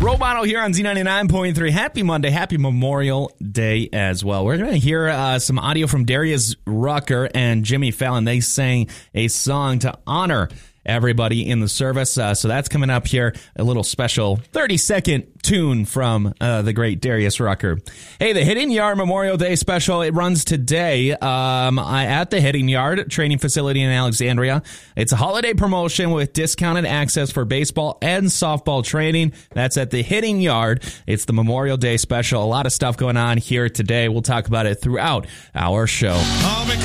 Roboto here on Z99.3. Happy Monday. Happy Memorial Day as well. We're going to hear some audio from Darius Rucker and Jimmy Fallon. They sang a song to honor everybody in the service. So that's coming up here. A little special 30-second tune from the great Darius Rucker. Hey, the Hitting Yard Memorial Day special, it runs today at the Hitting Yard training facility in Alexandria. It's a holiday promotion with discounted access for baseball and softball training. That's at the Hitting Yard. It's the Memorial Day special. A lot of stuff going on here today. We'll talk about it throughout our show.